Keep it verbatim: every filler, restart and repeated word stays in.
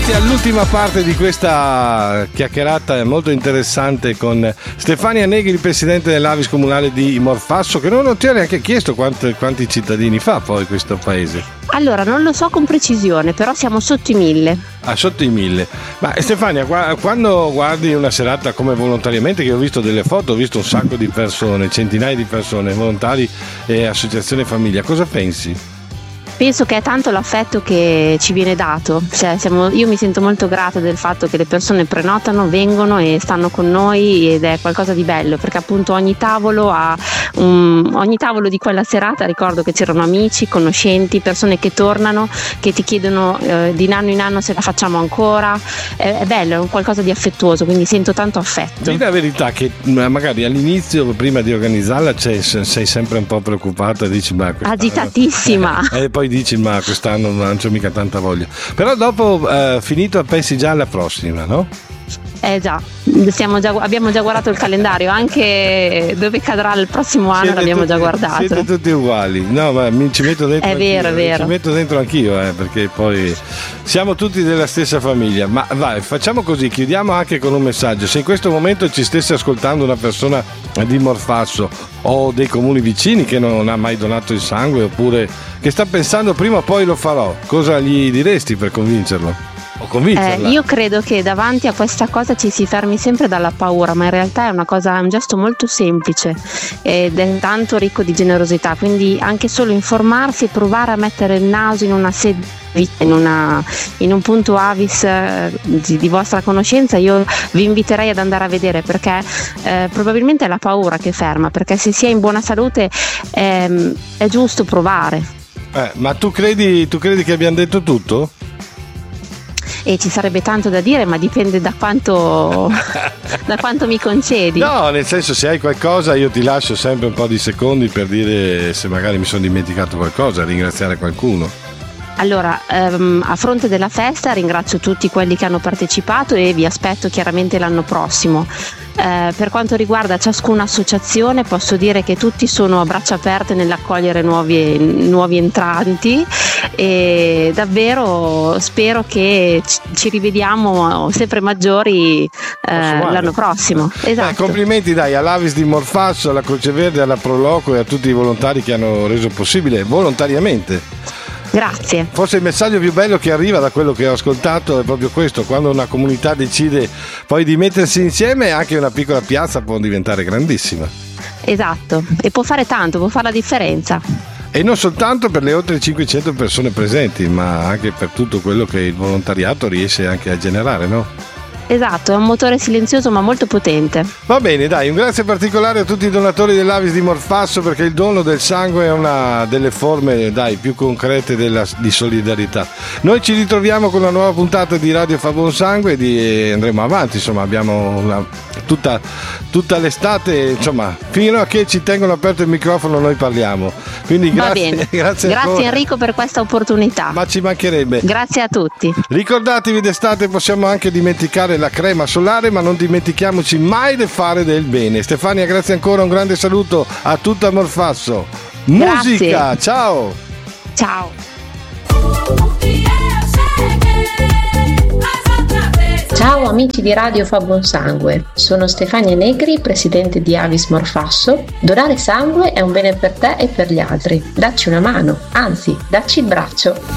Arrivati all'ultima parte di questa chiacchierata molto interessante con Stefania Negri, presidente dell'Avis comunale di Morfasso, che non ti ho neanche chiesto quanti, quanti cittadini fa poi questo paese. Allora, non lo so con precisione, però siamo sotto i mille. Ah, sotto i mille. Ma Stefania, quando guardi una serata come volontariamente, che ho visto delle foto, ho visto un sacco di persone, centinaia di persone, volontari e associazione famiglia, cosa pensi? Penso che è tanto l'affetto che ci viene dato, cioè, siamo, io mi sento molto grata del fatto che le persone prenotano, vengono e stanno con noi, ed è qualcosa di bello, perché appunto ogni tavolo ha un, ogni tavolo di quella serata, ricordo che c'erano amici, conoscenti, persone che tornano, che ti chiedono eh, di anno in anno se la facciamo ancora, è, è bello, è un qualcosa di affettuoso, quindi sento tanto affetto. Dì la verità che magari all'inizio, prima di organizzarla, sei sempre un po' preoccupata, dici ma agitatissima e poi dici ma quest'anno non c'ho mica tanta voglia, però dopo eh, finito pensi già alla prossima, no? Eh già, siamo già, abbiamo già guardato il calendario, anche dove cadrà il prossimo anno siete l'abbiamo tutti, già guardato. Siete tutti uguali, no, ma mi ci metto dentro. È vero, anch'io, è vero. Ci metto dentro anch'io, eh, perché poi siamo tutti della stessa famiglia. Ma vai, facciamo così, chiudiamo anche con un messaggio. Se in questo momento ci stesse ascoltando una persona di Morfasso o dei comuni vicini che non ha mai donato il sangue, oppure che sta pensando prima o poi lo farò, cosa gli diresti per convincerlo? O convincerla? Eh, io credo che davanti a questa cosa ci si fermi sempre dalla paura, ma in realtà è una cosa, è un gesto molto semplice ed è tanto ricco di generosità, quindi anche solo informarsi e provare a mettere il naso in una sede, in, una, in un punto Avis eh, di, di vostra conoscenza, io vi inviterei ad andare a vedere, perché eh, probabilmente è la paura che ferma, perché se si è in buona salute eh, è giusto provare. Eh, ma tu credi, tu credi che abbiamo detto tutto? E ci sarebbe tanto da dire, ma dipende da quanto da quanto mi concedi. No, nel senso, se hai qualcosa io ti lascio sempre un po' di secondi per dire se magari mi sono dimenticato qualcosa, ringraziare qualcuno. Allora, ehm, a fronte della festa ringrazio tutti quelli che hanno partecipato e vi aspetto chiaramente l'anno prossimo. Eh, per quanto riguarda ciascuna associazione, posso dire che tutti sono a braccia aperte nell'accogliere nuovi, nuovi entranti, e davvero spero che ci rivediamo sempre maggiori eh, l'anno prossimo. Esatto. Eh, complimenti dai all'Avis di Morfasso, alla Croce Verde, alla Proloco e a tutti i volontari che hanno reso possibile volontariamente. Grazie. Forse il messaggio più bello che arriva da quello che ho ascoltato è proprio questo: quando una comunità decide poi di mettersi insieme, anche una piccola piazza può diventare grandissima. Esatto, e può fare tanto, può fare la differenza. E non soltanto per le oltre cinquecento persone presenti, ma anche per tutto quello che il volontariato riesce anche a generare, no? Esatto, è un motore silenzioso ma molto potente. Va bene, dai, un grazie particolare a tutti i donatori dell'Avis di Morfasso, perché il dono del sangue è una delle forme, dai, più concrete della, di solidarietà. Noi ci ritroviamo con una nuova puntata di Radio Fa Buon Sangue e andremo avanti, insomma, abbiamo una, tutta, tutta l'estate, insomma, fino a che ci tengono aperto il microfono noi parliamo. Quindi grazie, Va bene. grazie, grazie Enrico per questa opportunità. Ma ci mancherebbe. Grazie a tutti. Ricordatevi, d'estate possiamo anche dimenticare la crema solare, ma non dimentichiamoci mai di fare del bene. Stefania, grazie ancora, un grande saluto a tutta Morfasso. Musica, grazie. Ciao. Ciao. Ciao amici di Radio Fa Buon Sangue, sono Stefania Negri, presidente di Avis Morfasso. Donare sangue è un bene per te e per gli altri. Dacci una mano, anzi, dacci il braccio.